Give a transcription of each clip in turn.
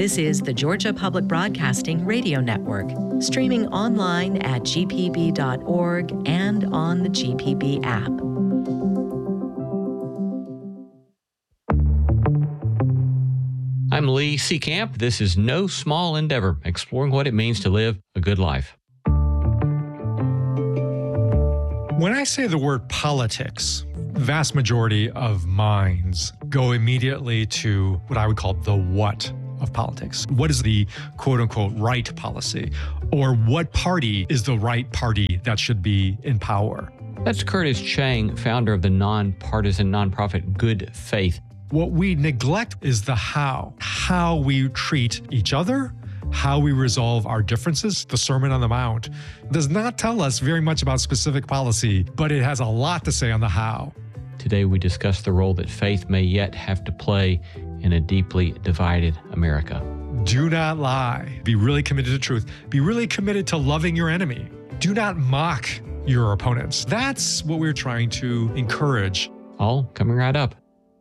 This is the Georgia Public Broadcasting Radio Network, streaming online at gpb.org and on the GPB app. I'm Lee Seacamp. This is No Small Endeavor, exploring what it means to live a good life. When I say the word politics, the vast majority of minds go immediately to what I would call the what of politics. What is the quote-unquote right policy? Or what party is the right party that should be in power? That's Curtis Chang, founder of the nonpartisan nonprofit Good Faith. What we neglect is the how we treat each other, how we resolve our differences. The Sermon on the Mount does not tell us very much about specific policy, but it has a lot to say on the how. Today we discuss the role that faith may yet have to play in a deeply divided America. Do not lie. Be really committed to truth. Be really committed to loving your enemy. Do not mock your opponents. That's what we're trying to encourage. All coming right up.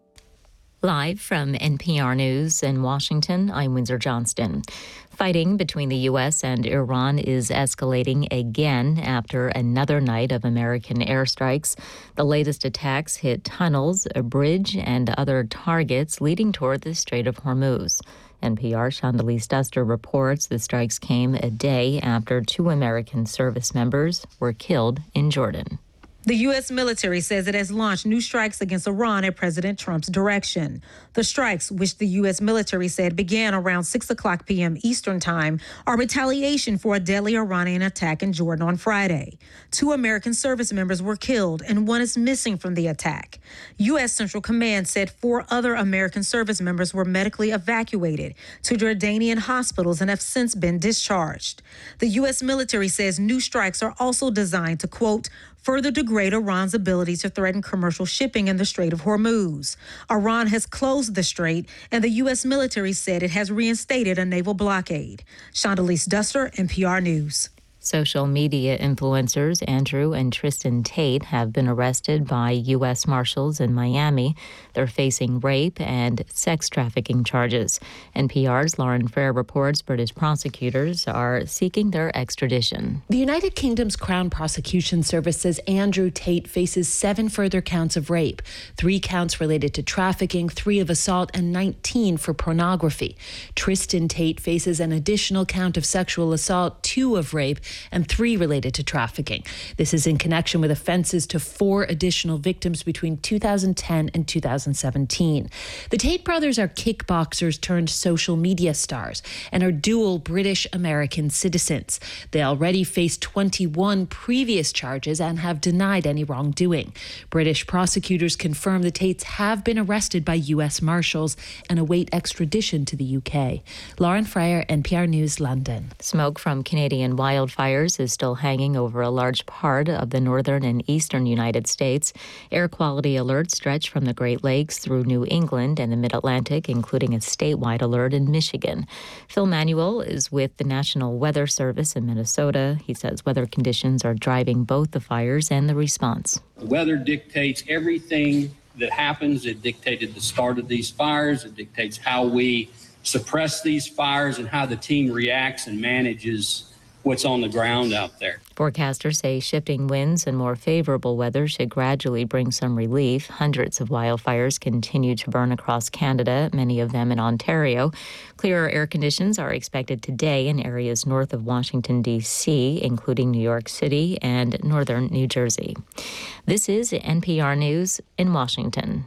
Live from NPR News in Washington, I'm Windsor Johnston. Fighting between the U.S. and Iran is escalating again after another night of American airstrikes. The latest attacks hit tunnels, a bridge, and other targets leading toward the Strait of Hormuz. NPR's Chandalise Duster reports the strikes came a day after 2 American service members were killed in Jordan. The U.S. military says it has launched new strikes against Iran at President Trump's direction. The strikes, which the U.S. military said began around 6 o'clock p.m. Eastern Time, are retaliation for a deadly Iranian attack in Jordan on Friday. 2 American service members were killed and 1 is missing from the attack. U.S. Central Command said 4 other American service members were medically evacuated to Jordanian hospitals and have since been discharged. The U.S. military says new strikes are also designed to, quote, further degrade Iran's ability to threaten commercial shipping in the Strait of Hormuz. Iran has closed the strait, and the U.S. military said it has reinstated a naval blockade. Chandalise Duster, NPR News. Social media influencers Andrew and Tristan Tate have been arrested by U.S. Marshals in Miami. They're facing rape and sex trafficking charges. NPR's Lauren Fair reports British prosecutors are seeking their extradition. The United Kingdom's Crown Prosecution Service says Andrew Tate faces 7 further counts of rape, 3 counts related to trafficking, 3 of assault, and 19 for pornography. Tristan Tate faces an additional count of sexual assault, 2 of rape, and 3 related to trafficking. This is in connection with offenses to 4 additional victims between 2010 and 2017. The Tate brothers are kickboxers turned social media stars and are dual British-American citizens. They already face 21 previous charges and have denied any wrongdoing. British prosecutors confirm the Tates have been arrested by U.S. Marshals and await extradition to the UK. Lauren Fryer, NPR News, London. Smoke from Canadian wildfires is still hanging over a large part of the northern and eastern United States. Air quality alerts stretch from the Great Lakes through New England and the Mid-Atlantic, including a statewide alert in Michigan. Phil Manuel is with the National Weather Service in Minnesota. He says weather conditions are driving both the fires and the response. The weather dictates everything that happens. It dictated the start of these fires. It dictates how we suppress these fires and how the team reacts and manages what's on the ground out there. Forecasters say shifting winds and more favorable weather should gradually bring some relief. Hundreds of wildfires continue to burn across Canada, many of them in Ontario. Clearer air conditions are expected today in areas north of Washington, D.C., including New York City and northern New Jersey. This is NPR News in Washington.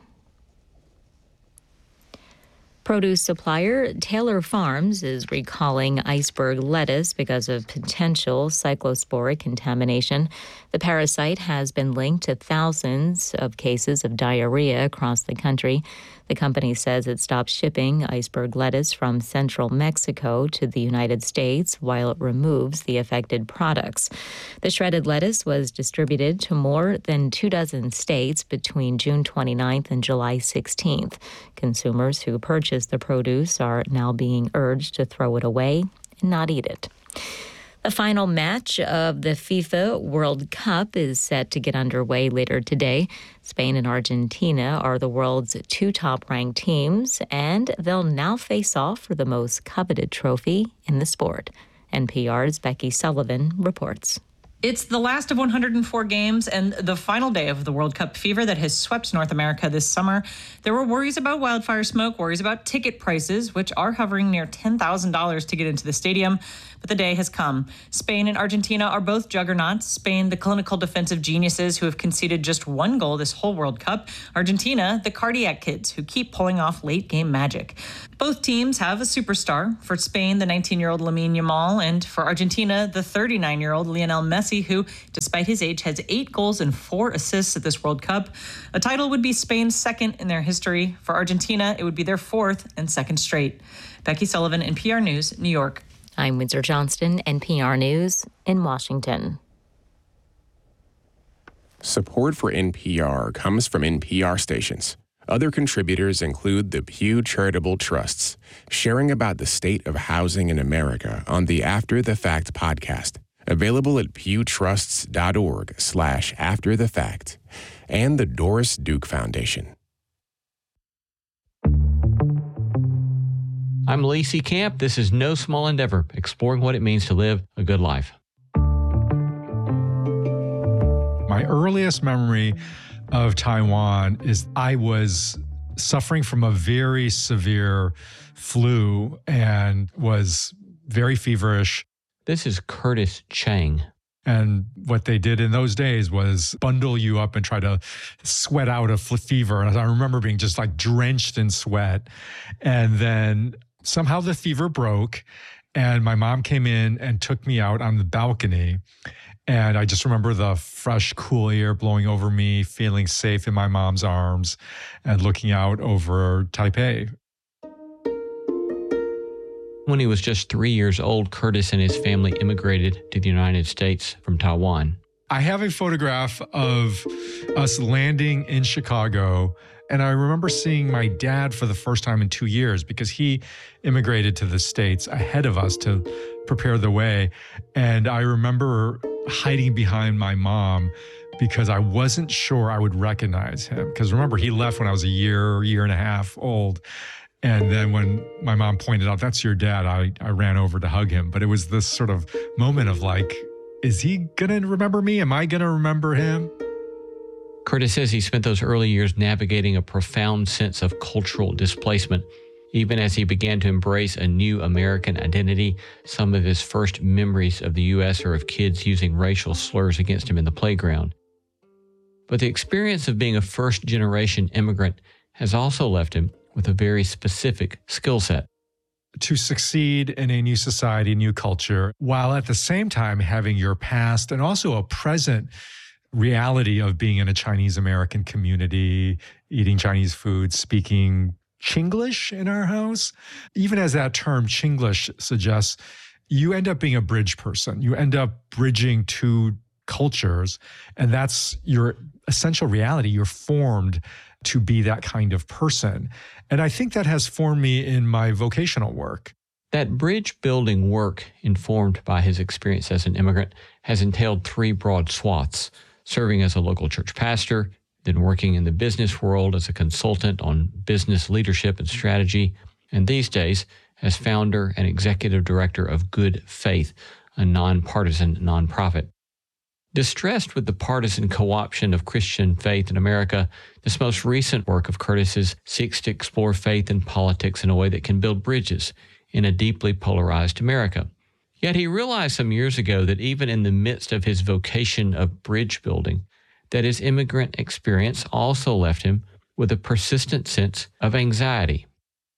Produce supplier Taylor Farms is recalling iceberg lettuce because of potential cyclosporic contamination. The parasite has been linked to thousands of cases of diarrhea across the country. The company says it stopped shipping iceberg lettuce from central Mexico to the United States while it removes the affected products. The shredded lettuce was distributed to more than 24 states between June 29th and July 16th. Consumers who purchased the produce are now being urged to throw it away and not eat it. The final match of the FIFA World Cup is set to get underway later today. Spain and Argentina are the world's two top-ranked teams, and they'll now face off for the most coveted trophy in the sport. NPR's Becky Sullivan reports. It's the last of 104 games and the final day of the World Cup fever that has swept North America this summer. There were worries about wildfire smoke, worries about ticket prices, which are hovering near $10,000 to get into the stadium. But the day has come. Spain and Argentina are both juggernauts. Spain, the clinical defensive geniuses who have conceded just one goal this whole World Cup. Argentina, the cardiac kids who keep pulling off late-game magic. Both teams have a superstar. For Spain, the 19-year-old Lamine Yamal, and for Argentina, the 39-year-old Lionel Messi, who, despite his age, has 8 goals and 4 assists at this World Cup. A title would be Spain's second in their history. For Argentina, it would be their 4th and second straight. Becky Sullivan, NPR News, New York. I'm Windsor Johnston, NPR News in Washington. Support for NPR comes from NPR stations. Other contributors include the Pew Charitable Trusts, sharing about the state of housing in America on the After the Fact podcast, available at pewtrusts.org/afterthefact, and the Doris Duke Foundation. I'm Lee C. Camp. This is No Small Endeavor, exploring what it means to live a good life. My earliest memory of Taiwan is I was suffering from a very severe flu and was very feverish. This is Curtis Chang. And what they did in those days was bundle you up and try to sweat out a fever. And I remember being just like drenched in sweat. And then somehow the fever broke and my mom came in and took me out on the balcony. And I just remember the fresh, cool air blowing over me, feeling safe in my mom's arms and looking out over Taipei. When he was just 3 years old, Curtis and his family immigrated to the United States from Taiwan. I have a photograph of us landing in Chicago, and I remember seeing my dad for the first time in 2 years because he immigrated to the States ahead of us to prepare the way. And I remember hiding behind my mom because I wasn't sure I would recognize him. Because remember, he left when I was a year and a half old. And then when my mom pointed out, that's your dad, I ran over to hug him. But it was this sort of moment of like, is he going to remember me? Am I going to remember him? Curtis says he spent those early years navigating a profound sense of cultural displacement. Even as he began to embrace a new American identity, some of his first memories of the U.S. are of kids using racial slurs against him in the playground. But the experience of being a first-generation immigrant has also left him with a very specific skill set. To succeed in a new society, new culture, while at the same time having your past and also a present reality of being in a Chinese American community, eating Chinese food, speaking Chinglish in our house. Even as that term Chinglish suggests, you end up being a bridge person. You end up bridging two cultures, and that's your essential reality. You're formed to be that kind of person. And I think that has formed me in my vocational work. That bridge building work, informed by his experience as an immigrant, has entailed 3 broad swaths: serving as a local church pastor, then working in the business world as a consultant on business leadership and strategy, and these days as founder and executive director of Good Faith, a nonpartisan nonprofit. Distressed with the partisan co-option of Christian faith in America, this most recent work of Curtis's seeks to explore faith and politics in a way that can build bridges in a deeply polarized America. Yet he realized some years ago that even in the midst of his vocation of bridge building, that his immigrant experience also left him with a persistent sense of anxiety.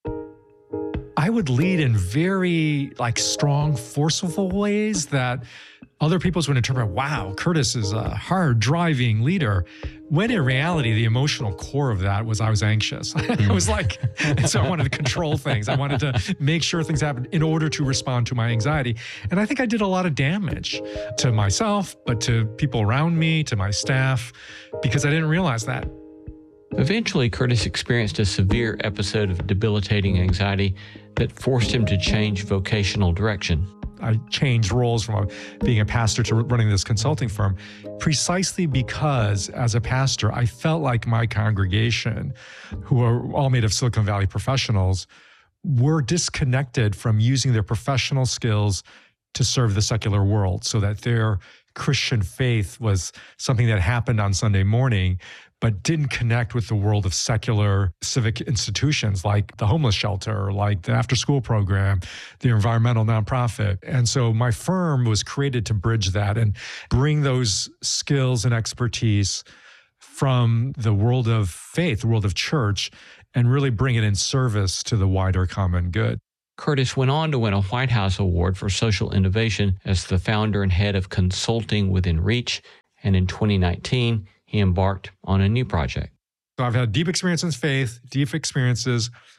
I would lead in very strong, forceful ways that other people would interpret, wow, Curtis is a hard driving leader. When in reality, the emotional core of that was I was anxious. I was so I wanted to control things. I wanted to make sure things happened in order to respond to my anxiety. And I think I did a lot of damage to myself, but to people around me, to my staff, because I didn't realize that. Eventually, Curtis experienced a severe episode of debilitating anxiety that forced him to change vocational direction. I changed roles from being a pastor to running this consulting firm, precisely because as a pastor, I felt like my congregation, who are all made of Silicon Valley professionals, were disconnected from using their professional skills to serve the secular world, so that their Christian faith was something that happened on Sunday morning, but didn't connect with the world of secular civic institutions like the homeless shelter, like the after-school program, the environmental nonprofit. And so my firm was created to bridge that and bring those skills and expertise from the world of faith, the world of church, and really bring it in service to the wider common good. Curtis went on to win a White House Award for Social Innovation as the founder and head of Consulting Within Reach, and in 2019, he embarked on a new project. So I've had deep experience in faith, deep experiences